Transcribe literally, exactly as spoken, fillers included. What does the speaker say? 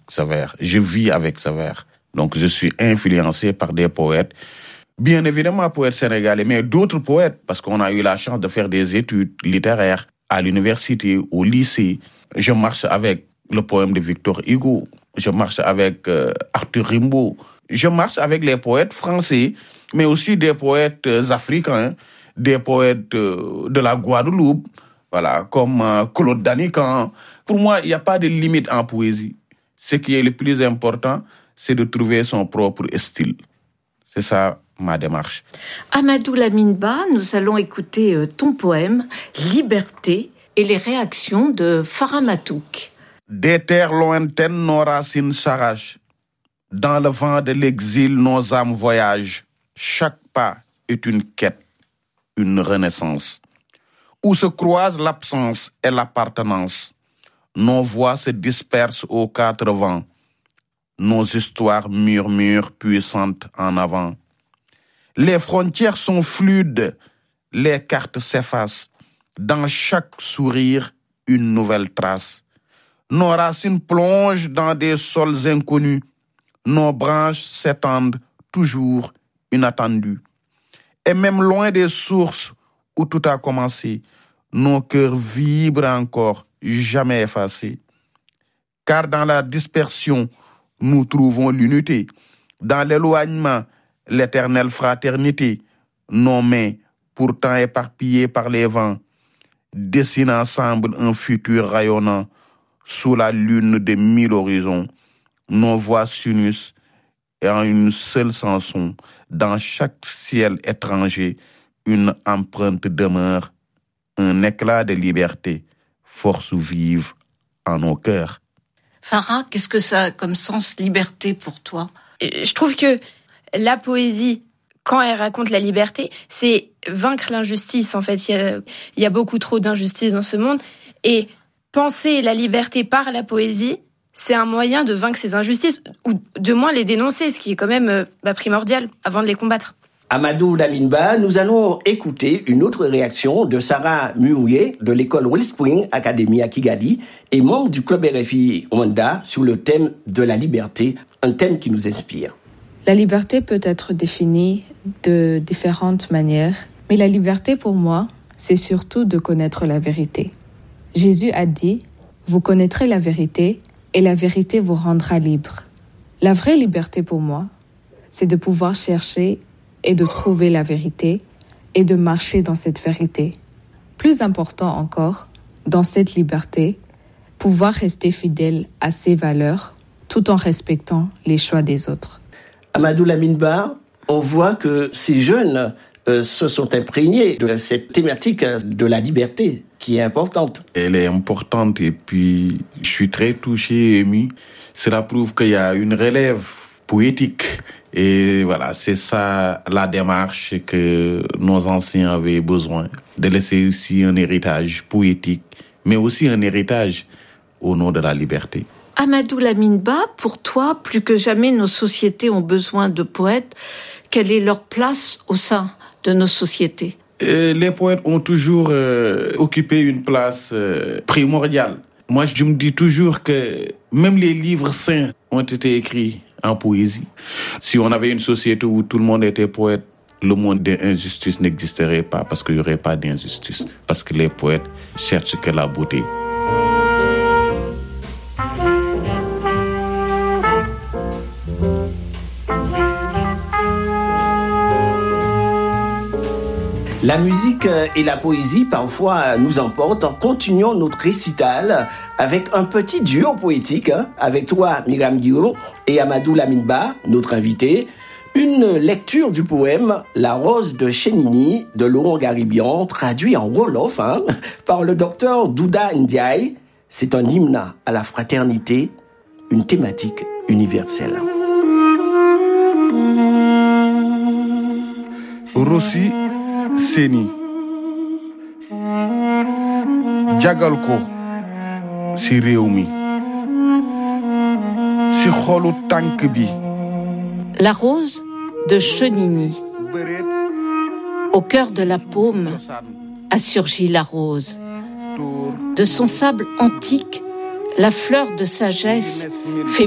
ce vers. Je vis avec ce vers. Donc, je suis influencé par des poètes, bien évidemment poètes sénégalais, mais d'autres poètes, parce qu'on a eu la chance de faire des études littéraires à l'université, au lycée. Je marche avec le poème de Victor Hugo. Je marche avec euh, Arthur Rimbaud. Je marche avec les poètes français, mais aussi des poètes euh, africains, des poètes euh, de la Guadeloupe, voilà, comme euh, Claude Danican. Pour moi, il n'y a pas de limite en poésie. Ce qui est le plus important, c'est de trouver son propre style. C'est ça ma démarche. Amadou Lamine Ba, nous allons écouter euh, ton poème « Liberté » et les réactions de Farah Matouk. Des terres lointaines, nos racines s'arrachent. Dans le vent de l'exil, nos âmes voyagent. Chaque pas est une quête, une renaissance. Où se croisent l'absence et l'appartenance. Nos voix se dispersent aux quatre vents. Nos histoires murmurent puissantes en avant. Les frontières sont fluides, les cartes s'effacent. Dans chaque sourire, une nouvelle trace. Nos racines plongent dans des sols inconnus. Nos branches s'étendent toujours inattendues. Et même loin des sources où tout a commencé, nos cœurs vibrent encore, jamais effacés. Car dans la dispersion, nous trouvons l'unité. Dans l'éloignement, l'éternelle fraternité. Nos mains, pourtant éparpillées par les vents, dessinent ensemble un futur rayonnant. Sous la lune des mille horizons, nos voix s'unissent et en une seule chanson. Dans chaque ciel étranger, une empreinte demeure, un éclat de liberté, force vive en nos cœurs. Farah, qu'est-ce que ça a comme sens, liberté, pour toi ? Je trouve que la poésie, quand elle raconte la liberté, c'est vaincre l'injustice. En fait, il y a, il y a beaucoup trop d'injustice dans ce monde. Et penser la liberté par la poésie, c'est un moyen de vaincre ces injustices, ou de moins les dénoncer, ce qui est quand même bah, primordial avant de les combattre. Amadou Lamine Ba, nous allons écouter une autre réaction de Sarah Muouye de l'école Wellspring Academy à Kigali et membre du club R F I Rwanda sur le thème de la liberté, un thème qui nous inspire. La liberté peut être définie de différentes manières, mais la liberté pour moi, c'est surtout de connaître la vérité. Jésus a dit « Vous connaîtrez la vérité et la vérité vous rendra libre ». La vraie liberté pour moi, c'est de pouvoir chercher et de trouver la vérité et de marcher dans cette vérité. Plus important encore, dans cette liberté, pouvoir rester fidèle à ses valeurs tout en respectant les choix des autres. Amadou Lamine Ba, on voit que ces jeunes euh, se sont imprégnés de cette thématique de la liberté qui est importante. Elle est importante et puis je suis très touché et ému. Cela prouve qu'il y a une relève poétique. Et voilà, c'est ça la démarche que nos anciens avaient besoin, de laisser aussi un héritage poétique, mais aussi un héritage au nom de la liberté. Amadou Lamine Ba, pour toi, plus que jamais, nos sociétés ont besoin de poètes. Quelle est leur place au sein de nos sociétés ? Et les poètes ont toujours euh, occupé une place euh, primordiale. Moi, je me dis toujours que même les livres saints ont été écrits en poésie. Si on avait une société où tout le monde était poète, le monde de l'injustice n'existerait pas parce qu'il n'y aurait pas d'injustice. Parce que les poètes cherchent que la beauté. La musique et la poésie parfois nous emportent. Continuons notre récital avec un petit duo poétique hein, avec toi, Myriam Guillaume, et Amadou Lamine Ba, notre invité. Une lecture du poème « La rose de Chénini » de Laurent Garibian, traduit en wolof hein, par le docteur Douda Ndiaye. C'est un hymne à la fraternité, une thématique universelle. Rossi Seni jagal ko ci réew mi ci xolu tànk bi. La rose de Chenini. Au cœur de la paume a surgi la rose. De son sable antique, la fleur de sagesse fait